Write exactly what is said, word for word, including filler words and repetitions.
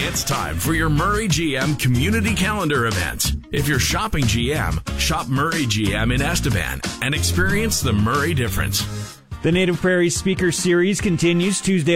It's time for your Murray G M Community Calendar event. If you're shopping G M, shop Murray G M in Estevan and experience the Murray difference. The Native Prairies Speaker Series continues Tuesday,